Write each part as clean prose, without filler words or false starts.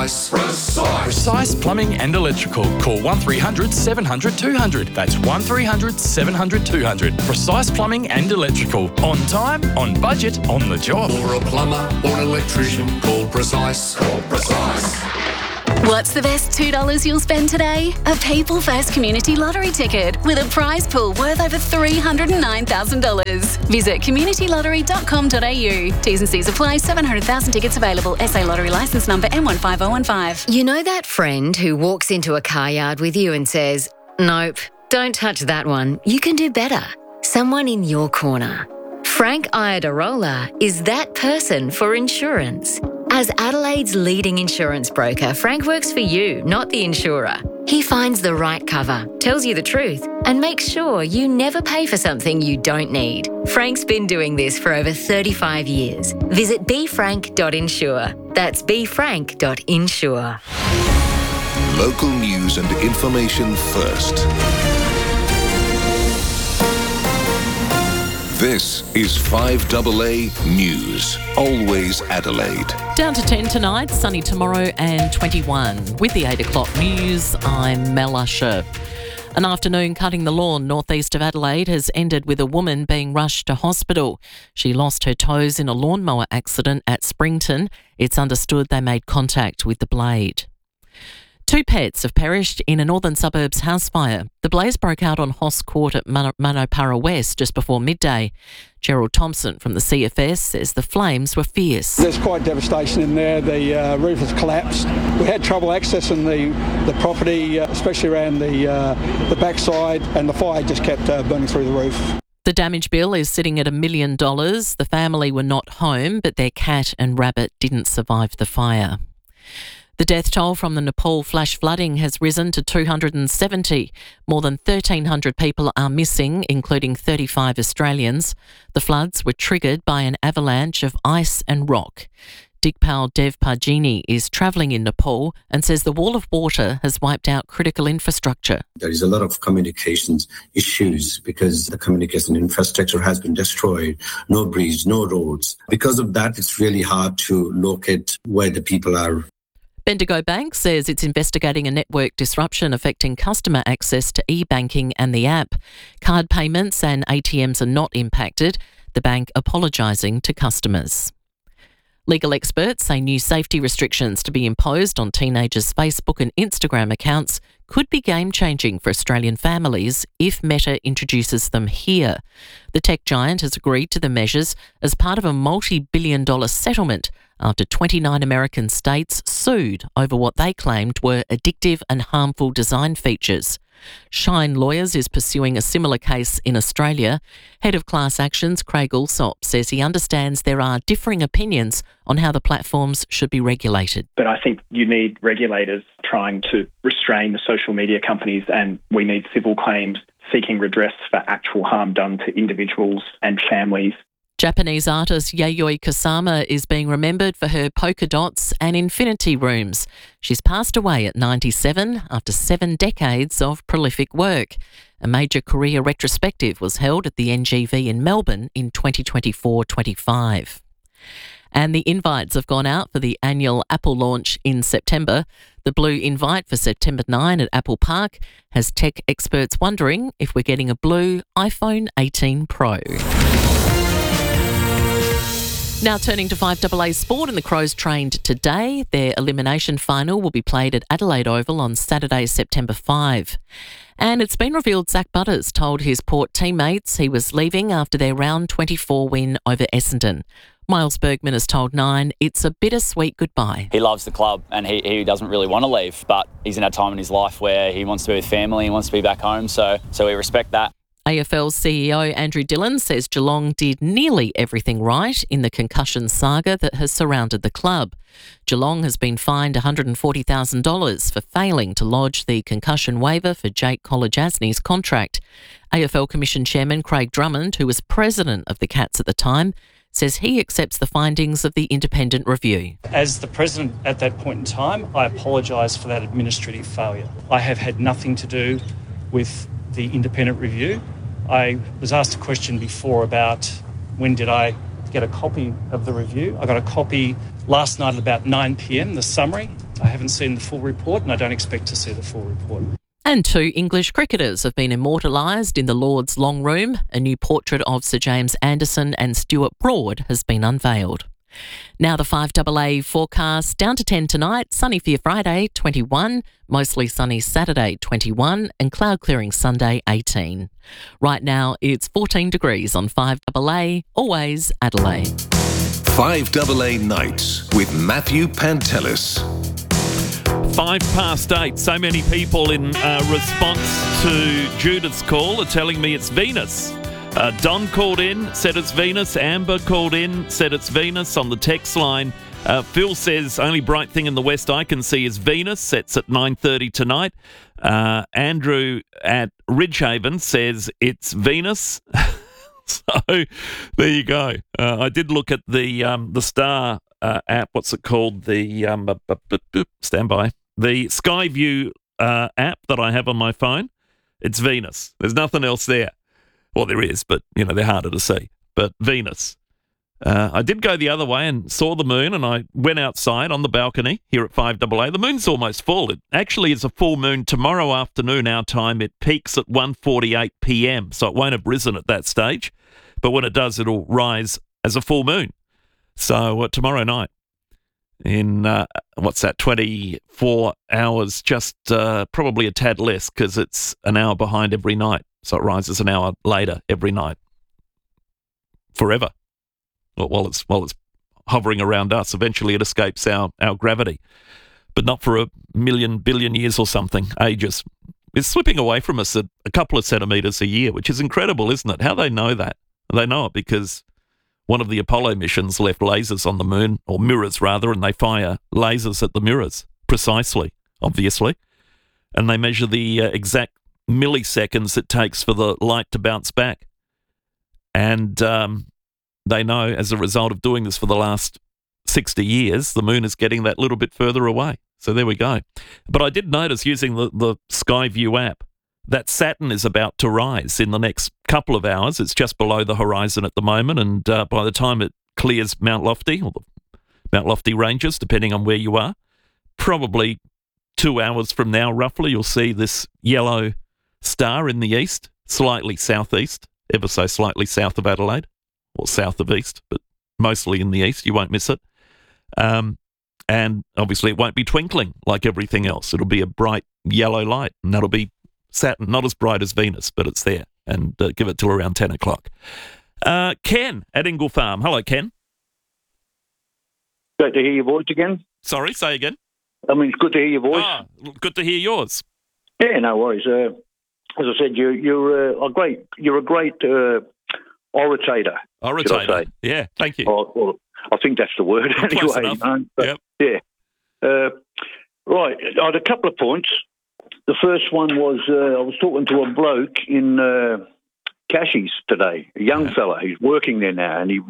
Precise. Precise Plumbing and Electrical. Call 1300 700 200. That's 1300 700 200. Precise Plumbing and Electrical. On time, on budget, on the job. For a plumber or an electrician, call Precise. Call Precise. What's the best $2 you'll spend today? A People First Community Lottery ticket with a prize pool worth over $309,000. Visit communitylottery.com.au. T's and C's apply. 700,000 tickets available. SA Lottery licence number M15015. You know that friend who walks into a car yard with you and says, "Nope, don't touch that one. You can do better." Someone in your corner. Frank Iadarola is that person for insurance. As Adelaide's leading insurance broker, Frank works for you, not the insurer. He finds the right cover, tells you the truth, and makes sure you never pay for something you don't need. Frank's been doing this for over 35 years. Visit befrank.insure. That's befrank.insure. Local news and information first. This is 5AA News. Always Adelaide. Down to 10 tonight, sunny tomorrow and 21. With the 8 o'clock news, I'm Mel Usher. An afternoon cutting the lawn northeast of Adelaide has ended with a woman being rushed to hospital. She lost her toes in a lawnmower accident at Springton. It's understood they made contact with the blade. 2 pets have perished in a northern suburbs house fire. The blaze broke out on Hoss Court at Manopara West just before midday. Gerald Thompson from the CFS says the flames were fierce. There's quite devastation in there. The roof has collapsed. We had trouble accessing the property, especially around the backside, and the fire just kept burning through the roof. The damage bill is sitting at $1 million. The family were not home, but their cat and rabbit didn't survive the fire. The death toll from the Nepal flash flooding has risen to 270. More than 1,300 people are missing, including 35 Australians. The floods were triggered by an avalanche of ice and rock. Digpal Dev Pajini is travelling in Nepal and says the wall of water has wiped out critical infrastructure. There is a lot of communications issues because the communication infrastructure has been destroyed. No bridge, no roads. Because of that, it's really hard to locate where the people are. Bendigo Bank says it's investigating a network disruption affecting customer access to e-banking and the app. Card payments and ATMs are not impacted, the bank apologising to customers. Legal experts say new safety restrictions to be imposed on teenagers' Facebook and Instagram accounts could be game-changing for Australian families if Meta introduces them here. The tech giant has agreed to the measures as part of a multi-billion-dollar settlement after 29 American states sued over what they claimed were addictive and harmful design features. Shine Lawyers is pursuing a similar case in Australia. Head of Class Actions, Craig Allsop, says he understands there are differing opinions on how the platforms should be regulated. But I think you need regulators trying to restrain the social media companies, and we need civil claims seeking redress for actual harm done to individuals and families. Japanese artist Yayoi Kusama is being remembered for her polka dots and infinity rooms. She's passed away at 97 after 7 decades of prolific work. A major career retrospective was held at the NGV in Melbourne in 2024-25. And the invites have gone out for the annual Apple launch in September. The blue invite for September 9 at Apple Park has tech experts wondering if we're getting a blue iPhone 18 Pro. Now turning to 5AA Sport, and the Crows trained today. Their elimination final will be played at Adelaide Oval on Saturday, September 5. And it's been revealed Zach Butters told his Port teammates he was leaving after their round 24 win over Essendon. Miles Bergman has told Nine it's a bittersweet goodbye. He loves the club and he doesn't really want to leave, but he's in a time in his life where he wants to be with family, he wants to be back home, so we respect that. AFL CEO Andrew Dillon says Geelong did nearly everything right in the concussion saga that has surrounded the club. Geelong has been fined $140,000 for failing to lodge the concussion waiver for Jake Kolodjasny's contract. AFL Commission Chairman Craig Drummond, who was president of the Cats at the time, says he accepts the findings of the independent review. As the president at that point in time, I apologise for that administrative failure. I have had nothing to do with the independent review. I was asked a question before about when did I get a copy of the review. I got a copy last night at about 9 p.m, the summary, I haven't seen the full report, and I don't expect to see the full report. And 2 English cricketers have been immortalised in the Lord's Long Room. A new portrait of Sir James Anderson and Stuart Broad has been unveiled. Now the 5AA forecast, down to 10 tonight, sunny for your Friday, 21, mostly sunny Saturday, 21, and cloud clearing Sunday, 18. Right now it's 14 degrees on 5AA, always Adelaide. 5AA Nights with Matthew Pantelis. 8:05. So many people in response to Judith's call are telling me it's Venus. Don called in, said it's Venus. Amber called in, said it's Venus on the text line. Phil says, only bright thing in the west I can see is Venus. Sets at 9:30 tonight. Andrew at Ridgehaven says it's Venus. So there you go. I did look at the star app. What's it called? Stand by. The Skyview app that I have on my phone. It's Venus. There's nothing else there. Well, there is, but, they're harder to see. But Venus. I did go the other way and saw the moon, and I went outside on the balcony here at 5AA. The moon's almost full. It actually is a full moon tomorrow afternoon, our time. It peaks at 1:48 p.m, so it won't have risen at that stage. But when it does, it'll rise as a full moon. So tomorrow night, in, 24 hours, just probably a tad less, because it's an hour behind every night. So it rises an hour later every night. Forever. While it's hovering around us. Eventually it escapes our gravity. But not for a million, billion years or something. Ages. It's slipping away from us at a couple of centimetres a year, which is incredible, isn't it? How they know that? They know it because one of the Apollo missions left lasers on the moon, or mirrors rather, and they fire lasers at the mirrors, precisely, obviously. And they measure the exact milliseconds it takes for the light to bounce back. And they know, as a result of doing this for the last 60 years, the moon is getting that little bit further away. So there we go. But I did notice, using the Skyview app, that Saturn is about to rise in the next couple of hours. It's just below the horizon at the moment, and by the time it clears Mount Lofty, or the Mount Lofty Ranges, depending on where you are, probably 2 hours from now, roughly, you'll see this yellow star in the east, slightly southeast, ever so slightly south of Adelaide, or south of east, but mostly in the east. You won't miss it. And obviously it won't be twinkling like everything else. It'll be a bright yellow light, and that'll be Saturn, not as bright as Venus, but it's there. And give it till around 10 o'clock. Ken at Ingle Farm. Hello, Ken. Great to hear your voice again. Sorry, say again. I mean, it's good to hear your voice. Good to hear yours. Yeah, no worries. As I said, you're a great orator. Orator. Yeah, thank you. Well, I think that's the word anyway. Yep. Yeah. Right. I had a couple of points. The first one was I was talking to a bloke in Cashies today, a young fella. He's working there now, and he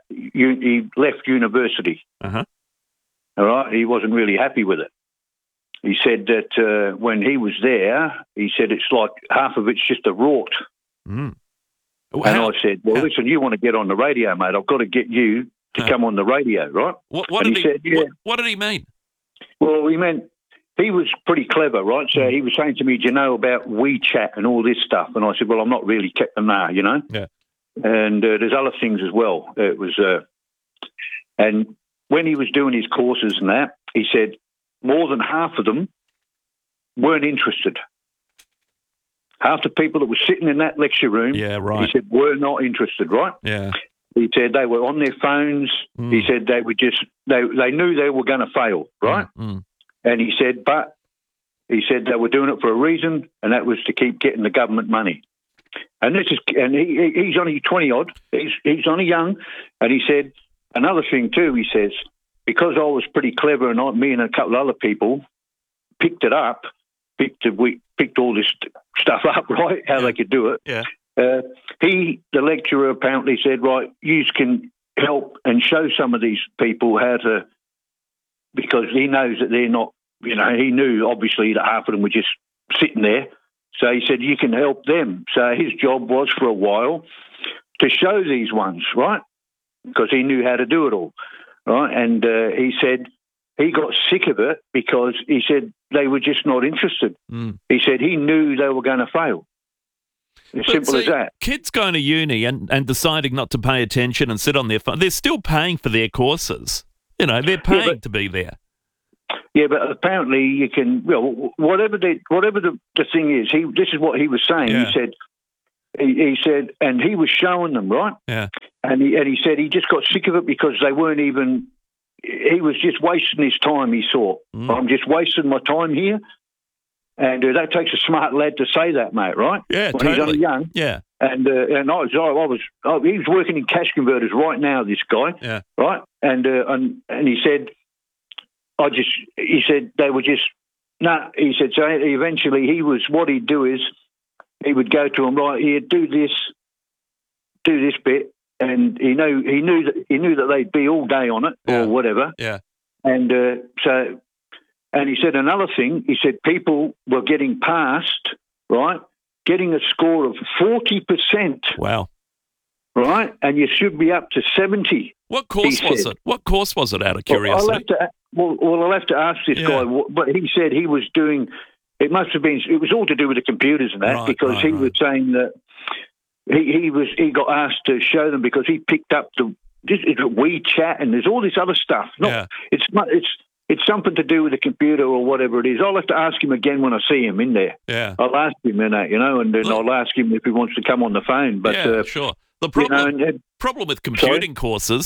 left university. Uh-huh. All right. He wasn't really happy with it. He said that when he was there, he said it's like half of it's just a rort. Mm. And I said, well, listen, you want to get on the radio, mate. I've got to get you to come on the radio, right? What did he mean? Well, he meant he was pretty clever, right? So he was saying to me, do you know about WeChat and all this stuff? And I said, well, I'm not really kept them now, Yeah. And there's other things as well. It was, and when he was doing his courses and that, he said more than half of them weren't interested. Half the people that were sitting in that lecture room, yeah, right. He said, were not interested, right? Yeah. He said they were on their phones. He said they were just, they knew they were going to fail, right? And he said they were doing it for a reason, and that was to keep getting the government money. And he's only 20-odd. He's only young. And he said, another thing too, he says, because I was pretty clever and me and a couple of other people picked it up, picked all this stuff up, right, how they could do it. Yeah. The lecturer apparently said, right, you can help and show some of these people how to, because he knows that they're not, he knew obviously that half of them were just sitting there. So he said, you can help them. So his job was for a while to show these ones, right, because he knew how to do it all, right? And he said he got sick of it because he said they were just not interested. He said he knew they were going to fail. As simple as that. Kids going to uni and deciding not to pay attention and sit on their phone, they're still paying for their courses. You know, they're paying to be there. Yeah, but apparently you can. Well, whatever the thing is, this is what he was saying. Yeah. He said, and he was showing them, right? Yeah. And he said he just got sick of it because they weren't even. He was just wasting his time. He thought, I'm just wasting my time here, and that takes a smart lad to say that, mate. Right? Yeah, when totally. he's only young. Yeah. And he was working in cash converters right now. This guy. Yeah. Right. And he said. He said they were just, he said, so eventually what he'd do is he would go to them, right, here, do this bit. And he knew that they'd be all day on it or whatever. Yeah. And and he said another thing, he said people were getting past, right, getting a score of 40%. Wow. Right? And you should be up to 70. What course was it? What course was it, out of curiosity? I'll have to ask this guy, but he said he was doing, it was all to do with the computers and that, because he was saying that he got asked to show them because he picked up the WeChat and there's all this other stuff. It's something to do with the computer or whatever it is. I'll have to ask him again when I see him in there. Yeah. I'll ask him in that, and then I'll ask him if he wants to come on the phone. But sure. The problem with computing courses,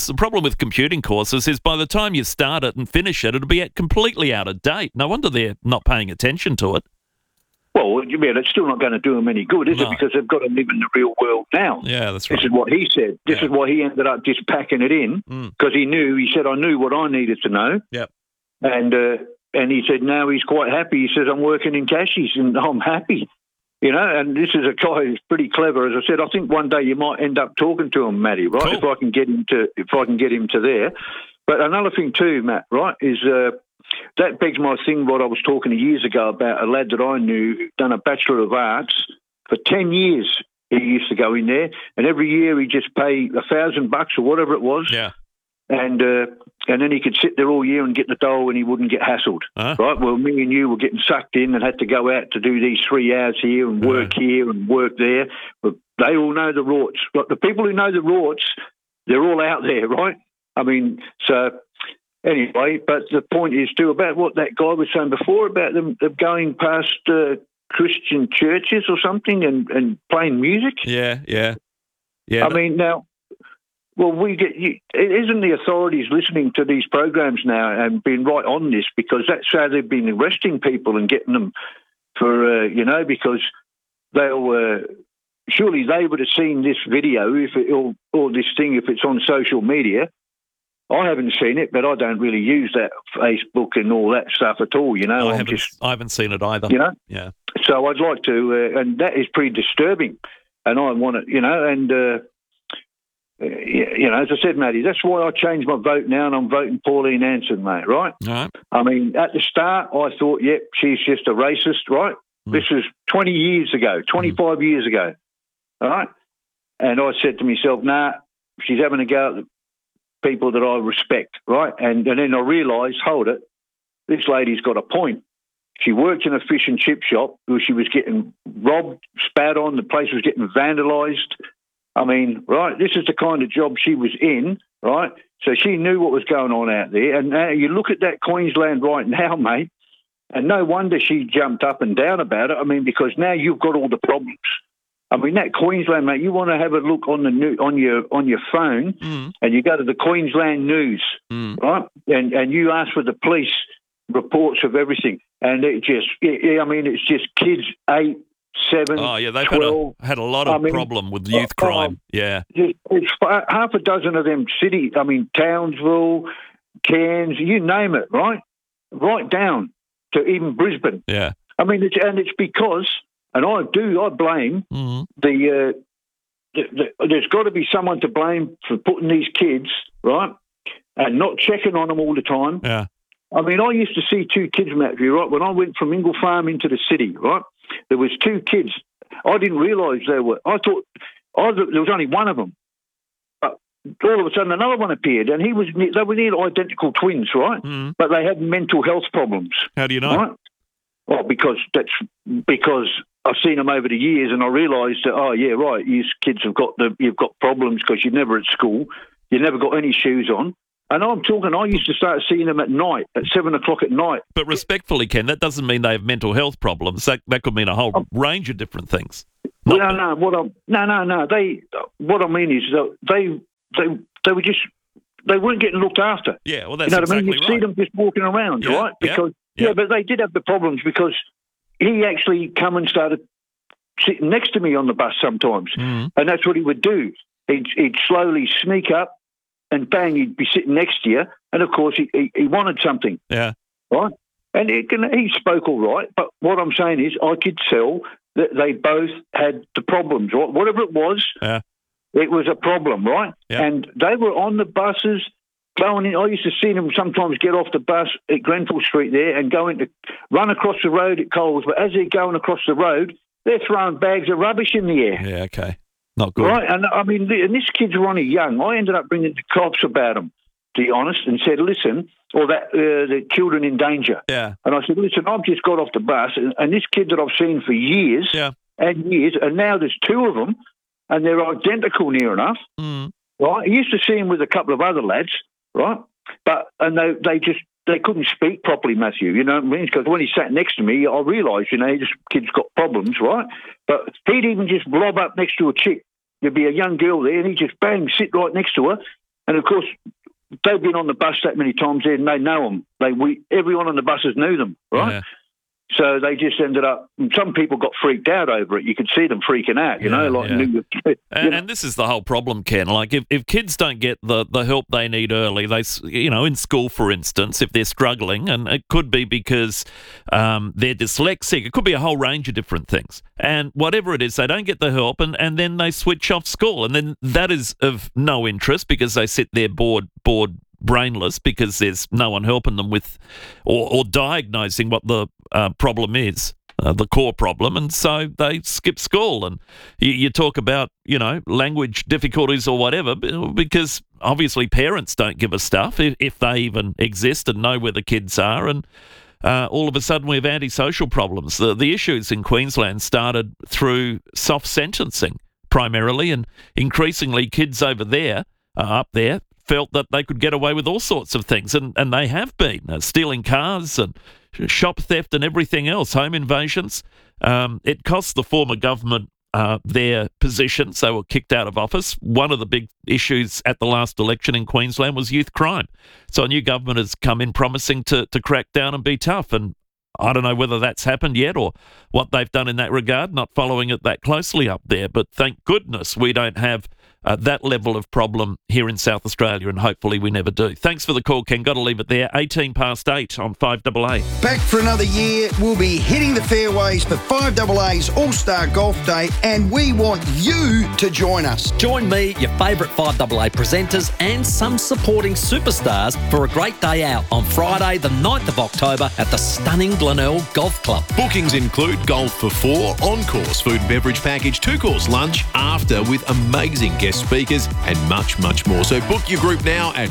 is by the time you start it and finish it, it'll be completely out of date. No wonder they're not paying attention to it. Well, it's still not going to do them any good, is it? Because they've got to live in the real world now. Yeah, that's right. This is what he said. This is why he ended up just packing it in, because he said, I knew what I needed to know. Yep. And he said, now he's quite happy. He says, I'm working in cashies and I'm happy. And this is a guy who's pretty clever. As I said, I think one day you might end up talking to him, Matty, right? Cool. If I can get him to there. But another thing too, Matt, right, is that begs my thing what I was talking years ago about a lad that I knew who'd done a Bachelor of Arts. For 10 years he used to go in there, and every year he'd just pay $1,000 or whatever it was. Yeah. And then he could sit there all year and get the dole and he wouldn't get hassled, right? Well, me and you were getting sucked in and had to go out to do these 3 hours here and work here and work there. But they all know the rorts. But the people who know the rorts, they're all out there, right? I mean, so anyway, but the point is too about what that guy was saying before about them going past Christian churches or something and playing music. Yeah. I mean, now... Well, isn't the authorities listening to these programs now and being right on this, because that's how they've been arresting people and getting them for, because they'll surely they would have seen this video or this thing if it's on social media. I haven't seen it, but I don't really use that Facebook and all that stuff at all. I haven't seen it either. Yeah. So I'd like to, and that is pretty disturbing. And I want to, as I said, Matty, that's why I changed my vote now and I'm voting Pauline Hanson, mate, right? All right. I mean, at the start, I thought, yep, she's just a racist, right? This was 20 years ago, 25 years ago, all right? And I said to myself, nah, she's having a go at the people that I respect, right? And then I realised, hold it, this lady's got a point. She worked in a fish and chip shop where she was getting robbed, spat on, the place was getting vandalised. I mean, right, this is the kind of job she was in, right? So she knew what was going on out there. And now you look at that Queensland right now, mate, and no wonder she jumped up and down about it. I mean, because now you've got all the problems. I mean, that Queensland, mate, you want to have a look on on your phone and you go to the Queensland News, right? And you ask for the police reports of everything. And it's just kids 8, 7, oh, yeah, they've 12. had a lot of problem with youth crime. Yeah. It's half a dozen of them Townsville, Cairns, you name it, right? Right down to even Brisbane. Yeah. I mean, it's because, and I blame there's got to be someone to blame for putting these kids, right, and not checking on them all the time. Yeah. I mean, I used to see 2 kids, Matthew, right, when I went from Ingle Farm into the city, right? There was 2 kids. I didn't realise there were. I thought there was only one of them. But all of a sudden another one appeared, and they were nearly identical twins, right? But they had mental health problems. How do you know? Right? Well, because I've seen them over the years, and I realised that, oh yeah, right, you kids you've got problems because you're never at school, you never got any shoes on. And I used to start seeing them at night, at 7 o'clock at night. But respectfully, Ken, that doesn't mean they have mental health problems. That could mean a whole range of different things. What I mean is that they were just, they weren't getting looked after. Yeah, well, that's you know what I mean? exactly You see them just walking around, right? Because but they did have the problems because he actually come and started sitting next to me on the bus sometimes, and that's what he would do. He'd slowly sneak up, and bang, he'd be sitting next to you, and of course he wanted something. Yeah, right. And he spoke all right, but what I'm saying is, I could tell that they both had the problems, right? Whatever it was, it was a problem, right? Yeah. And they were on the buses going in. I used to see them sometimes get off the bus at Grenfell Street there and run across the road at Coles. But as they're going across the road, they're throwing bags of rubbish in the air. Yeah, okay. Not good. Right, and I mean, and these kids were only young. I ended up bringing the cops about them, to be honest, and said, listen, or that the children in danger. Yeah. And I said, listen, I've just got off the bus, and this kid that I've seen for years and years, and now there's two of them, and they're identical near enough. Right? I used to see him with a couple of other lads, right? And they couldn't speak properly, Matthew, you know what I mean? Because when he sat next to me, I realised, this kid's got problems, right? But he'd even just blob up next to a chick. There'd be a young girl there, and he'd just, bang, sit right next to her. And, of course, they've been on the bus that many times there, and they know them. Everyone on the buses knew them, right? Yeah. So they just ended up, some people got freaked out over it. You could see them freaking out, And this is the whole problem, Ken. Like, if kids don't get the help they need early, they, in school, for instance, if they're struggling, and it could be because they're dyslexic, it could be a whole range of different things. And whatever it is, they don't get the help, and then they switch off school. And then that is of no interest because they sit there bored, brainless, because there's no one helping them with or diagnosing what the problem is, the core problem, and so they skip school. And you talk about language difficulties or whatever, because obviously parents don't give a stuff if they even exist and know where the kids are, and all of a sudden we have antisocial problems. The issues in Queensland started through soft sentencing primarily, and increasingly kids over there up there felt that they could get away with all sorts of things, and they have been stealing cars and shop theft and everything else, home invasions. It cost the former government their positions. They were kicked out of office. One of the big issues at the last election in Queensland was youth crime. So a new government has come in promising to crack down and be tough, and I don't know whether that's happened yet or what they've done in that regard, not following it that closely up there. But thank goodness we don't have that level of problem here in South Australia, and hopefully we never do. Thanks for the call, Ken. Got to leave it there. 8:18 on 5AA. Back for another year. We'll be hitting the fairways for 5AA's All-Star Golf Day, and we want you to join us. Join me, your favourite 5AA presenters, and some supporting superstars for a great day out on Friday, the 9th of October at the stunning Glenelg Golf Club. Bookings include golf for 4, on-course food and beverage package, 2-course lunch after with amazing guest speakers and much, much more. So book your group now at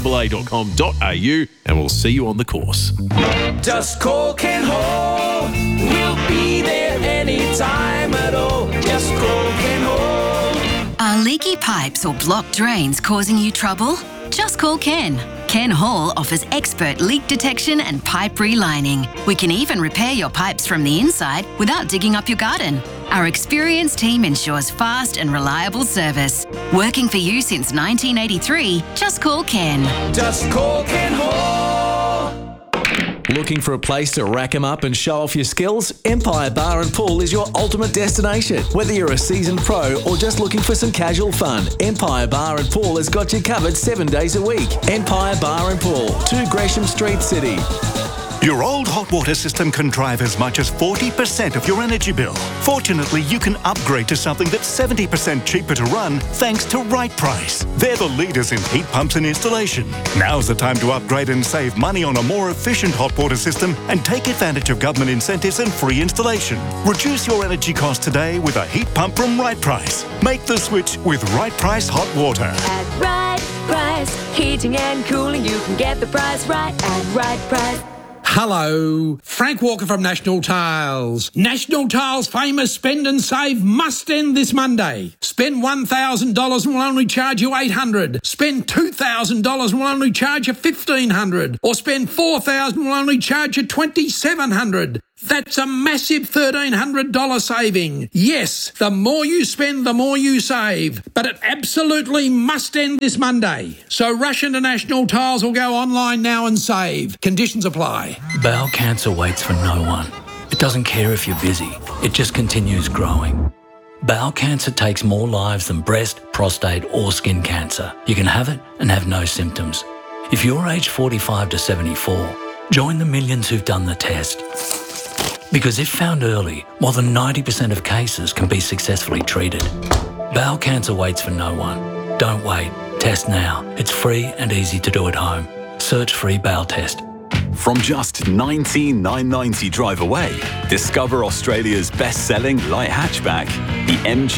5AA.com.au and we'll see you on the course. Just call Ken Hall. We'll be there anytime at all. Just call Ken Hall. Are leaky pipes or blocked drains causing you trouble? Just call Ken. Ken Hall offers expert leak detection and pipe relining. We can even repair your pipes from the inside without digging up your garden. Our experienced team ensures fast and reliable service. Working for you since 1983, just call Ken. Just call Ken Hall. Looking for a place to rack 'em up and show off your skills? Empire Bar and Pool is your ultimate destination. Whether you're a seasoned pro or just looking for some casual fun, Empire Bar and Pool has got you covered 7 days a week. Empire Bar and Pool, 2 Gresham Street, City. Your old hot water system can drive as much as 40% of your energy bill. Fortunately, you can upgrade to something that's 70% cheaper to run thanks to Right Price. They're the leaders in heat pumps and installation. Now's the time to upgrade and save money on a more efficient hot water system and take advantage of government incentives and free installation. Reduce your energy costs today with a heat pump from Right Price. Make the switch with Right Price Hot Water. At Right Price, heating and cooling, you can get the price right at Right Price. Hello, Frank Walker from National Tiles. National Tiles' famous Spend and Save must end this Monday. Spend $1,000 and we'll only charge you $800. Spend $2,000 and we'll only charge you $1,500. Or spend $4,000 and we'll only charge you $2,700. That's a massive $1,300 saving. Yes, the more you spend, the more you save. But it absolutely must end this Monday. So rush into National Tiles or go online now and save. Conditions apply. Bowel cancer waits for no one. It doesn't care if you're busy. It just continues growing. Bowel cancer takes more lives than breast, prostate or skin cancer. You can have it and have no symptoms. If you're aged 45 to 74, join the millions who've done the test. Because if found early, more than 90% of cases can be successfully treated. Bowel cancer waits for no one. Don't wait. Test now. It's free and easy to do at home. Search free bowel test. From just $19,990 drive away, discover Australia's best-selling light hatchback, the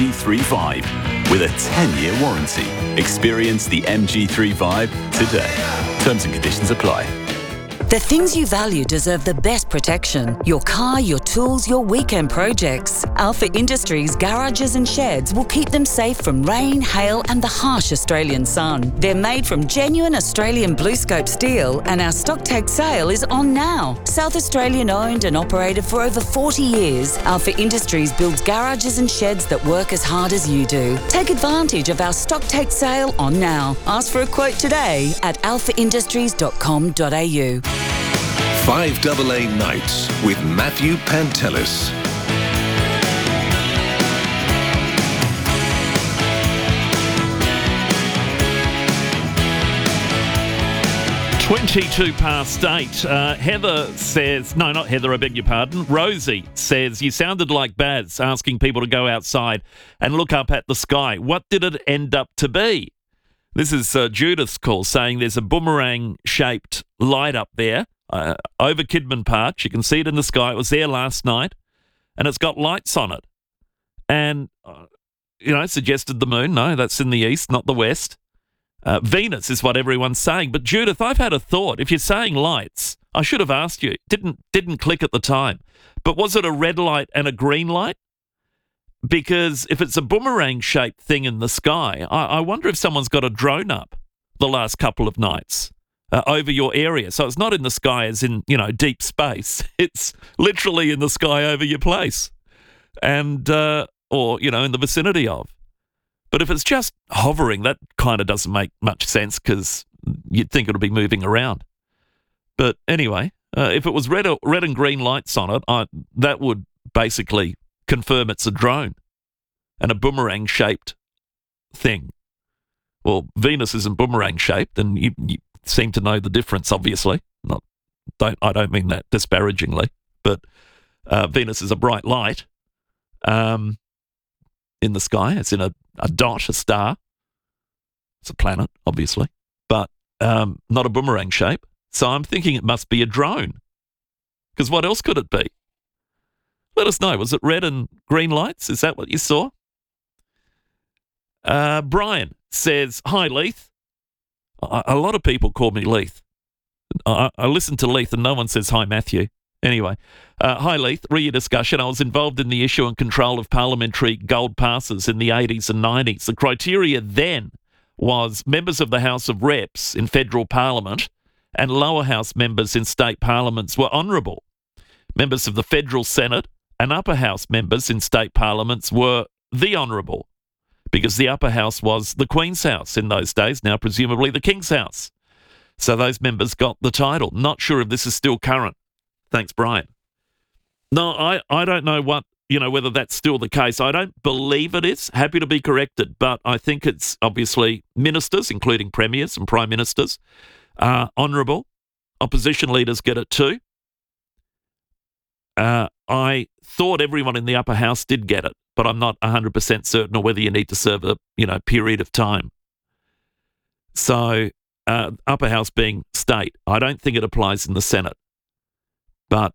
MG3 with a 10-year warranty. Experience the MG3 Vibe today. Terms and conditions apply. The things you value deserve the best protection. Your car, your tools, your weekend projects. Alpha Industries garages and sheds will keep them safe from rain, hail and the harsh Australian sun. They're made from genuine Australian BlueScope steel and our stock take sale is on now. South Australian owned and operated for over 40 years, Alpha Industries builds garages and sheds that work as hard as you do. Take advantage of our stock take sale on now. Ask for a quote today at alphaindustries.com.au. 5AA Nights with Matthew Pantelis. $8. Heather says, no, not Heather, I beg your pardon. Rosie says, you sounded like Baz asking people to go outside and look up at the sky. What did it end up to be? This is Judith's call saying there's a boomerang-shaped light up there over Kidman Park. You can see it in the sky. It was there last night, and it's got lights on it. And, suggested the moon. No, that's in the east, not the west. Venus is what everyone's saying. But, Judith, I've had a thought. If you're saying lights, I should have asked you. It didn't click at the time. But was it a red light and a green light? Because if it's a boomerang-shaped thing in the sky, I wonder if someone's got a drone up the last couple of nights over your area. So it's not in the sky as in, deep space. It's literally in the sky over your place and, or, in the vicinity of. But if it's just hovering, that kind of doesn't make much sense because you'd think it would be moving around. But anyway, if it was red and green lights on it, that would basically confirm it's a drone and a boomerang-shaped thing. Well, Venus isn't boomerang-shaped, and you seem to know the difference, obviously. I don't mean that disparagingly, but Venus is a bright light in the sky. It's in a dot, a star. It's a planet, obviously, but not a boomerang shape. So I'm thinking it must be a drone, because what else could it be? Let us know. Was it red and green lights? Is that what you saw? Brian says, hi, Leith. A lot of people call me Leith. I listen to Leith and no one says hi, Matthew. Anyway, hi, Leith. Re your discussion. I was involved in the issue and control of parliamentary gold passes in the 80s and 90s. The criteria then was members of the House of Reps in federal parliament and lower house members in state parliaments were honourable. Members of the federal Senate and upper house members in state parliaments were the honourable, because the upper house was the Queen's House in those days, now presumably the King's House. So those members got the title. Not sure if this is still current. Thanks, Brian. No, I don't know whether that's still the case. I don't believe it is. Happy to be corrected, but I think it's obviously ministers, including premiers and prime ministers, honourable. Opposition leaders get it too. I thought everyone in the upper house did get it, but I'm not 100% certain of whether you need to serve a period of time. So upper house being state, I don't think it applies in the Senate. But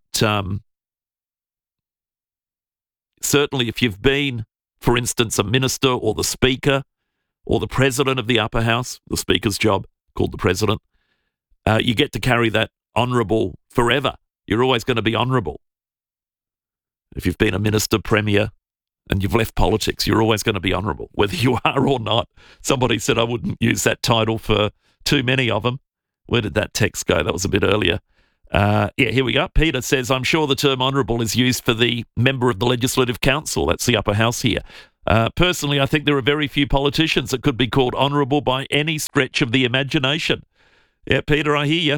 certainly if you've been, for instance, a minister or the speaker or the president of the upper house, the speaker's job, called the president, you get to carry that honourable forever. You're always going to be honourable. If you've been a minister, premier, and you've left politics, you're always going to be honourable, whether you are or not. Somebody said I wouldn't use that title for too many of them. Where did that text go? That was a bit earlier. Here we go. Peter says, I'm sure the term honourable is used for the member of the Legislative Council. That's the upper house here. Personally, I think there are very few politicians that could be called honourable by any stretch of the imagination. Yeah, Peter, I hear you.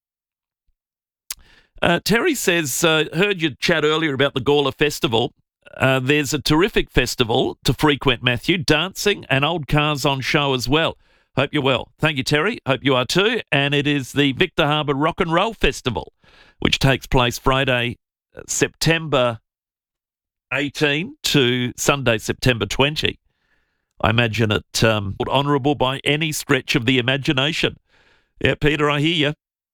Terry says, heard you chat earlier about the Gawler Festival. There's a terrific festival to frequent, Matthew. Dancing and old cars on show as well. Hope you're well. Thank you, Terry. Hope you are too. And it is the Victor Harbour Rock and Roll Festival, which takes place Friday, September 18 to Sunday, September 20. I imagine it honourable by any stretch of the imagination. Yeah, Peter, I hear you.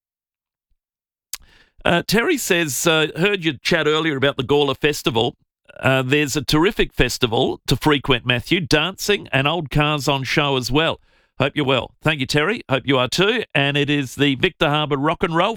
Terry says, heard you chat earlier about the Gawler Festival. There's a terrific festival to frequent, Matthew. Dancing and old cars on show as well. Hope you're well. Thank you, Terry. Hope you are too. And it is the Victor Harbour Rock and Roll